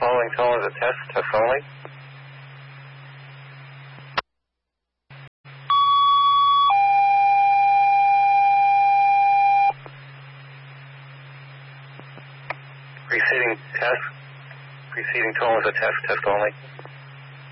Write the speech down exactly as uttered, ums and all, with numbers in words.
following tone is a test, test only. Preceding test, preceding tone was a test, test only.